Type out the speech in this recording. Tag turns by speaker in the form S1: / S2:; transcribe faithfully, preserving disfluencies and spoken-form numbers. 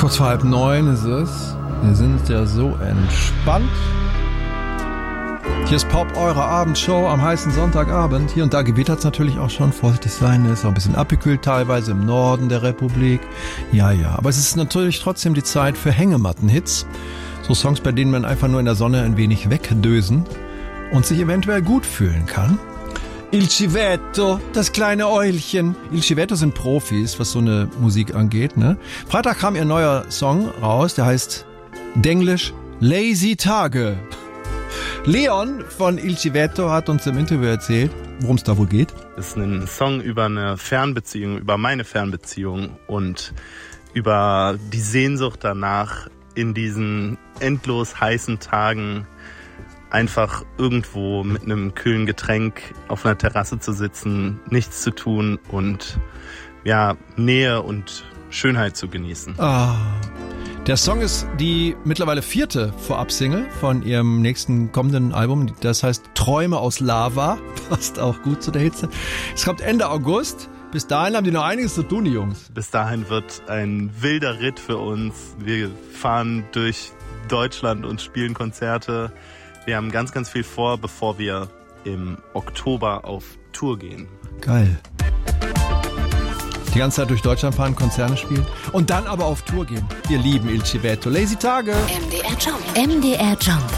S1: Kurz vor halb neun ist es. Wir sind ja so entspannt. Hier ist Pop, eure Abendshow am heißen Sonntagabend. Hier und da gewittert es natürlich auch schon. Vorsichtig sein, ist auch ein bisschen abgekühlt teilweise im Norden der Republik. Ja, ja, aber es ist natürlich trotzdem die Zeit für Hängematten-Hits. So Songs, bei denen man einfach nur in der Sonne ein wenig wegdösen und sich eventuell gut fühlen kann. Il Civetto, das kleine Eulchen. Il Civetto sind Profis, was so eine Musik angeht, ne? Freitag kam ihr neuer Song raus, der heißt Denglisch Lazy Tage. Leon von Il Civetto hat uns im Interview erzählt, worum es da wohl geht.
S2: Das ist ein Song über eine Fernbeziehung, über meine Fernbeziehung und über die Sehnsucht danach, in diesen endlos heißen Tagen einfach irgendwo mit einem kühlen Getränk auf einer Terrasse zu sitzen, nichts zu tun und ja, Nähe und Schönheit zu genießen.
S1: Ah. Der Song ist die mittlerweile vierte Vorab-Single von ihrem nächsten kommenden Album. Das heißt Träume aus Lava. Passt auch gut zu der Hitze. Es kommt Ende August. Bis dahin haben die noch einiges zu tun, die Jungs.
S2: Bis dahin wird ein wilder Ritt für uns. Wir fahren durch Deutschland und spielen Konzerte. Wir haben ganz, ganz viel vor, bevor wir im Oktober auf Tour gehen.
S1: Geil. Die ganze Zeit durch Deutschland fahren, Konzerne spielen und dann aber auf Tour gehen. Wir lieben Il Civetto. Lazy Tage.
S3: M D R Jump. M D R Jump.